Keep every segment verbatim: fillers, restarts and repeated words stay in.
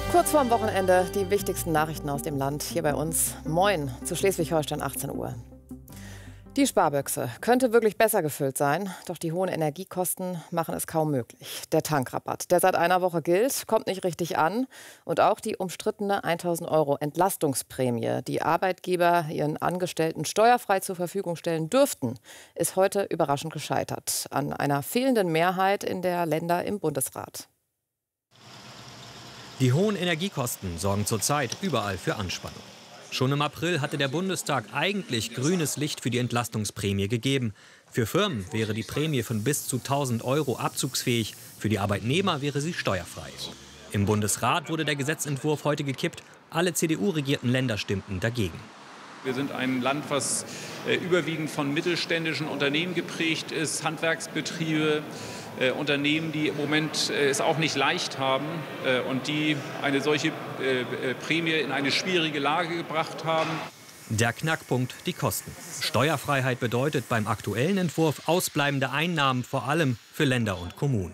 Kurz vorm Wochenende die wichtigsten Nachrichten aus dem Land hier bei uns. Moin zu Schleswig-Holstein, achtzehn Uhr. Die Sparbüchse könnte wirklich besser gefüllt sein, doch die hohen Energiekosten machen es kaum möglich. Der Tankrabatt, der seit einer Woche gilt, kommt nicht richtig an. Und auch die umstrittene tausend Euro Entlastungsprämie, die Arbeitgeber ihren Angestellten steuerfrei zur Verfügung stellen dürften, ist heute überraschend gescheitert an einer fehlenden Mehrheit in der Länder im Bundesrat. Die hohen Energiekosten sorgen zurzeit überall für Anspannung. Schon im April hatte der Bundestag eigentlich grünes Licht für die Entlastungsprämie gegeben. Für Firmen wäre die Prämie von bis zu tausend Euro abzugsfähig, für die Arbeitnehmer wäre sie steuerfrei. Im Bundesrat wurde der Gesetzentwurf heute gekippt. Alle C D U-regierten Länder stimmten dagegen. Wir sind ein Land, was äh, überwiegend von mittelständischen Unternehmen geprägt ist, Handwerksbetriebe, äh, Unternehmen, die im Moment äh, es auch nicht leicht haben äh, und die eine solche äh, äh, Prämie in eine schwierige Lage gebracht haben. Der Knackpunkt: die Kosten. Steuerfreiheit bedeutet beim aktuellen Entwurf ausbleibende Einnahmen, vor allem für Länder und Kommunen.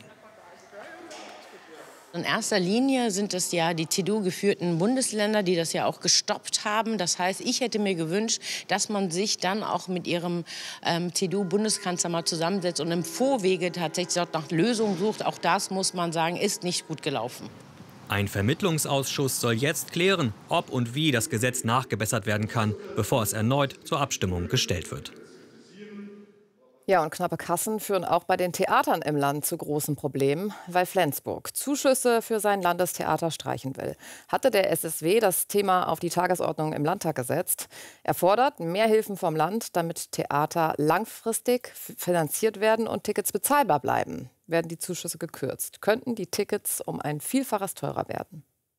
In erster Linie sind es ja die C D U-geführten Bundesländer, die das ja auch gestoppt haben. Das heißt, ich hätte mir gewünscht, dass man sich dann auch mit ihrem ähm, C D U-Bundeskanzler mal zusammensetzt und im Vorwege tatsächlich dort nach Lösungen sucht. Auch das, muss man sagen, ist nicht gut gelaufen. Ein Vermittlungsausschuss soll jetzt klären, ob und wie das Gesetz nachgebessert werden kann, bevor es erneut zur Abstimmung gestellt wird. Ja, und knappe Kassen führen auch bei den Theatern im Land zu großen Problemen, weil Flensburg Zuschüsse für sein Landestheater streichen will. Hatte der S S W das Thema auf die Tagesordnung im Landtag gesetzt. Er fordert mehr Hilfen vom Land, damit Theater langfristig finanziert werden und Tickets bezahlbar bleiben. Werden die Zuschüsse gekürzt, könnten die Tickets um ein Vielfaches teurer werden.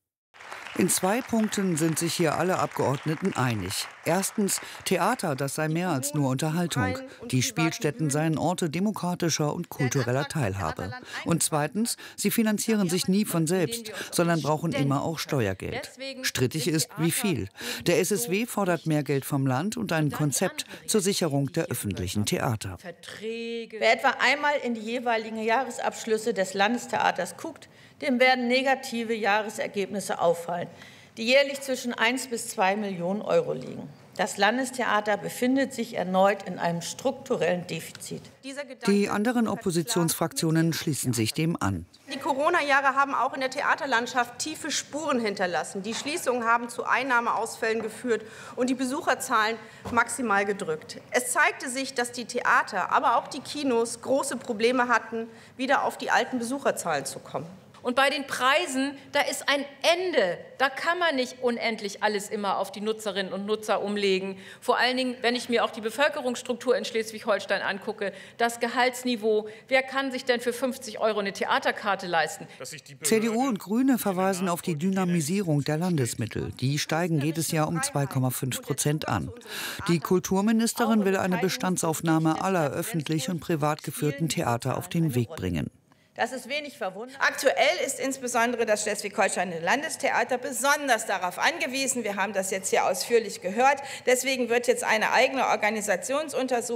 In zwei Punkten sind sich hier alle Abgeordneten einig. Erstens, Theater, das sei mehr als nur Unterhaltung. Die Spielstätten seien Orte demokratischer und kultureller Teilhabe. Und zweitens, sie finanzieren sich nie von selbst, sondern brauchen immer auch Steuergeld. Strittig ist, wie viel. Der S S W fordert mehr Geld vom Land und ein Konzept zur Sicherung der öffentlichen Theater. Wer etwa einmal in die jeweiligen Jahresabschlüsse des Landestheaters guckt, dem werden negative Jahresergebnisse auffallen, die jährlich zwischen eins bis zwei Millionen Euro liegen. Das Landestheater befindet sich erneut in einem strukturellen Defizit. Die anderen Oppositionsfraktionen schließen sich dem an. Die Corona-Jahre haben auch in der Theaterlandschaft tiefe Spuren hinterlassen. Die Schließungen haben zu Einnahmeausfällen geführt und die Besucherzahlen maximal gedrückt. Es zeigte sich, dass die Theater, aber auch die Kinos große Probleme hatten, wieder auf die alten Besucherzahlen zu kommen. Und bei den Preisen, da ist ein Ende. Da kann man nicht unendlich alles immer auf die Nutzerinnen und Nutzer umlegen. Vor allen Dingen, wenn ich mir auch die Bevölkerungsstruktur in Schleswig-Holstein angucke, das Gehaltsniveau. Wer kann sich denn für fünfzig Euro eine Theaterkarte leisten? C D U und Grüne verweisen auf die Dynamisierung der Landesmittel. Die steigen jedes Jahr um zwei Komma fünf Prozent an. Die Kulturministerin will eine Bestandsaufnahme aller öffentlich und privat geführten Theater auf den Weg bringen. Das ist wenig verwunderlich. Aktuell ist insbesondere das Schleswig-Holsteiner Landestheater besonders darauf angewiesen. Wir haben das jetzt hier ausführlich gehört. Deswegen wird jetzt eine eigene Organisationsuntersuchung